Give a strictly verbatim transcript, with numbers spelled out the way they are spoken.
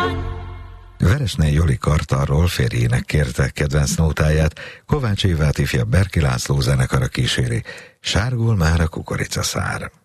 Veresnei Joli kartarról férjének kérte kedvenc nótáját, Kovács Évát ifjabb Berki László zenekara kíséri, sárgul már a kukoricaszár.